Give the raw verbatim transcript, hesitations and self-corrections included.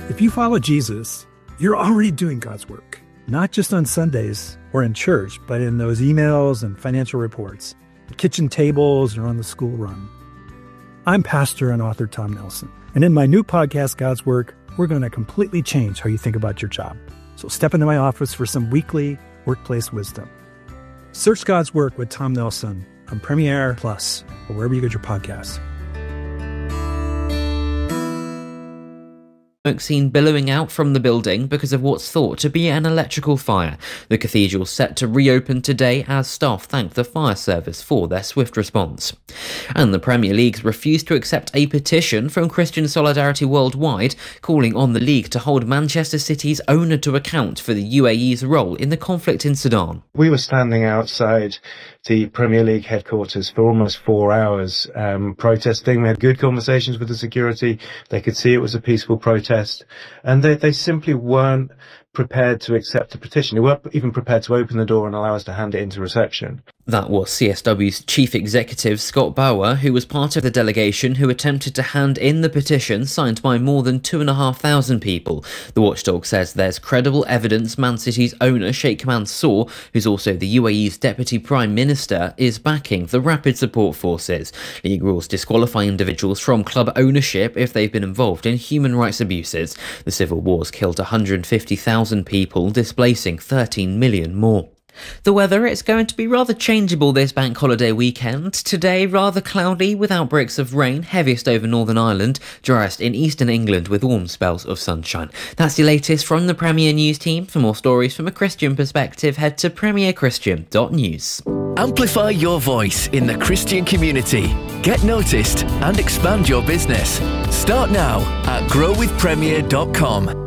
If you follow Jesus, you're already doing God's work, not just on Sundays or in church, but in those emails and financial reports, the kitchen tables, or on the school run. I'm pastor and author Tom Nelson, and in my new podcast, God's Work, we're going to completely change how you think about your job. So step into my office for some weekly workplace wisdom. Search God's Work with Tom Nelson on Premiere Plus or wherever you get your podcasts. Smoke seen billowing out from the building because of what's thought to be an electrical fire. The cathedral's set to reopen today as staff thank the fire service for their swift response. And the Premier League's refused to accept a petition from Christian Solidarity Worldwide calling on the league to hold Manchester City's owner to account for the U A E's role in the conflict in Sudan. We were standing outside the Premier League headquarters for almost four hours um, protesting. We had good conversations with the security. They could see it was a peaceful protest, and they, they simply weren't prepared to accept a petition. They weren't even prepared to open the door and allow us to hand it into reception. That was C S W's chief executive Scott Bauer, who was part of the delegation who attempted to hand in the petition signed by more than two and a half thousand people. The watchdog says there's credible evidence Man City's owner Sheikh Mansour, who's also the U A E's deputy prime minister, is backing the Rapid Support Forces. League rules disqualify individuals from club ownership if they've been involved in human rights abuses. The civil war's killed one hundred fifty thousand people, displacing thirteen million more. The weather, it's going to be rather changeable this bank holiday weekend. Today, rather cloudy with outbreaks of rain, heaviest over Northern Ireland, driest in eastern England with warm spells of sunshine. That's the latest from the Premier News team. For more stories from a Christian perspective, head to premier christian dot news. Amplify your voice in the Christian community. Get noticed and expand your business. Start now at grow with premier dot com.